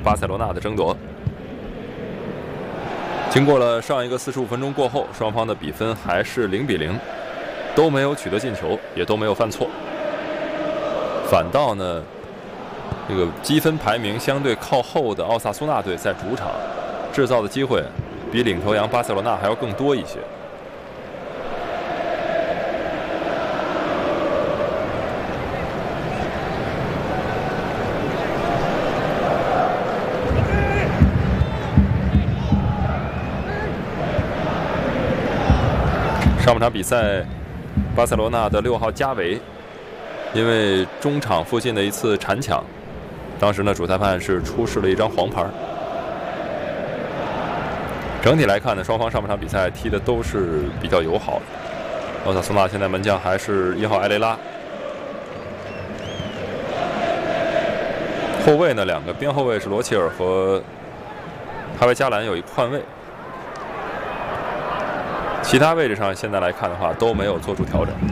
巴塞罗那的争夺。经过了上一个45分钟过后，双方的比分还是0-0，都没有取得进球，也都没有犯错。反倒呢，这个积分排名相对靠后的奥萨苏纳队在主场制造的机会比领头羊巴塞罗那还要更多一些。上半场比赛，巴塞罗那的6号加维因为中场附近的一次铲抢，当时呢主裁判是出示了一张黄牌。整体来看呢，双方上半场比赛踢的都是比较友好的。奥萨苏纳现在门将还是1号埃雷拉，后卫呢2个边后卫是罗切尔和哈维加兰有一个换位。其他位置上现在来看的话都没有做出调整。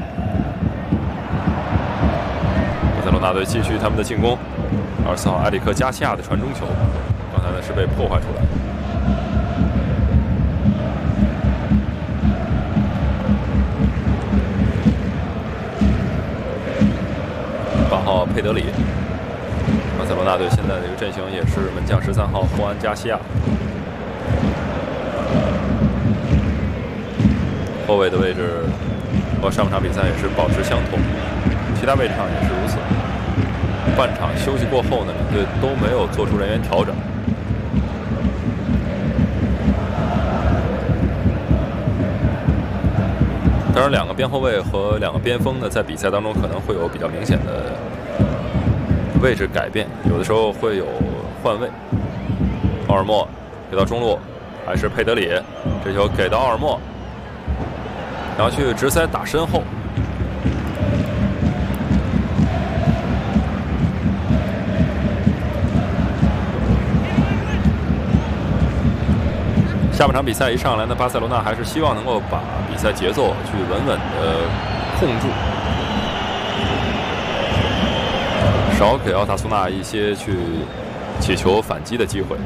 巴塞罗那队继续他们的进攻，24号埃里克加西亚的传中球，刚才呢是被破坏出来。8号佩德里，巴塞罗那队现在的一个阵型也是门将13号霍安加西亚。后卫的位置和上半场比赛也是保持相同，其他位置上也是如此。半场休息过后呢，两队都没有做出人员调整。当然，2个边后卫和2个边锋呢，在比赛当中可能会有比较明显的位置改变，有的时候会有换位。奥尔莫给到中路，还是佩德里，这球给到奥尔莫。然后去直塞打身后，下半场比赛一上来呢，巴塞罗那还是希望能够把比赛节奏去稳稳的控住，少给奥萨苏纳一些去起球反击的机会。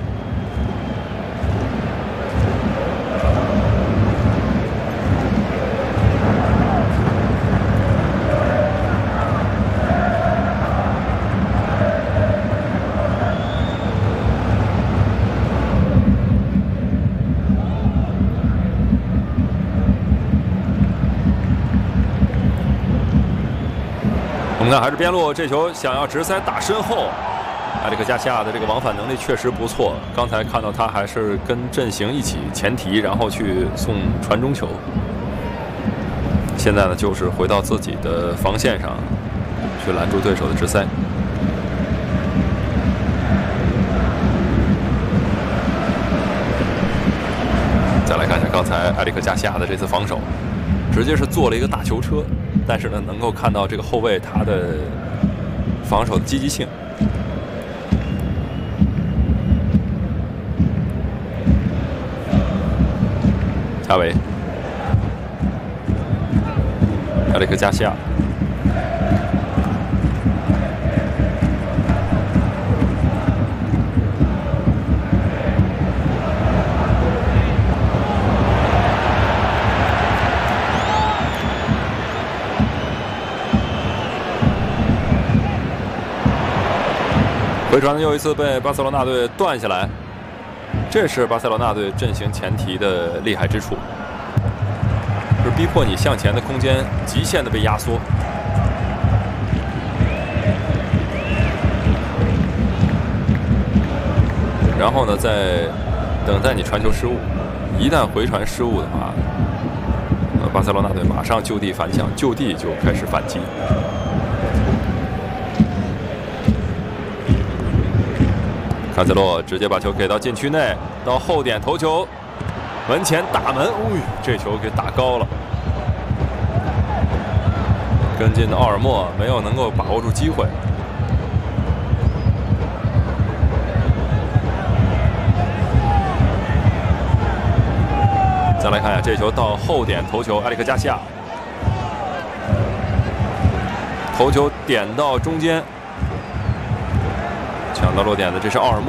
我们看还是边路这球想要直塞打身后，埃里克加西亚的这个往返能力确实不错。刚才看到他还是跟阵型一起前提，然后去送传中球。现在呢，就是回到自己的防线上，去拦住对手的直塞。再来看一下刚才埃里克加西亚的这次防守，直接是做了一个大球车。但是呢，能够看到这个后卫他的防守的积极性。加维，埃里克加西亚，回传又一次被巴塞罗那队断下来，这是巴塞罗那队阵型前提的厉害之处，就是逼迫你向前的空间极限的被压缩。然后呢，再等待你传球失误，一旦回传失误的话，巴塞罗那队马上就地反抢，就地就开始反击。卡塞洛直接把球给到禁区内，到后点头球，门前打门，这球给打高了。跟进的奥尔莫没有能够把握住机会。再来看一下这球到后点头球，埃里克加西亚头球点到中间。抢到落点的这是奥尔莫。